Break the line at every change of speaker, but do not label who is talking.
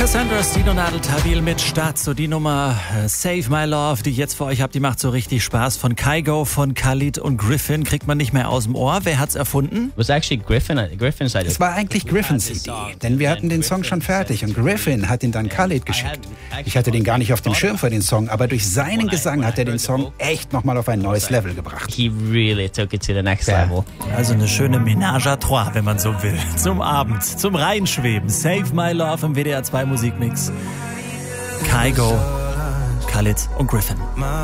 Cassandra Stino Nadeltabil mit Start. So die Nummer Save My Love, die ich jetzt für euch habe, die macht so richtig Spaß. Von Kygo, von Khalid und Griffin, kriegt man nicht mehr aus dem Ohr. Wer hat's erfunden?
Es
war eigentlich Griffins Idee, denn wir hatten den Song schon fertig und Griffin hat ihn dann Khalid geschickt. Ich hatte den gar nicht auf dem Schirm für den Song, aber durch seinen Gesang hat er den Song echt nochmal auf ein neues Level gebracht.
He really took it to the next level.
Also eine schöne Ménage à trois, wenn man so will. Zum Abend, zum Reinschweben. Save My Love im WDR 2 Musikmix. Kygo, Khalid und Griffin.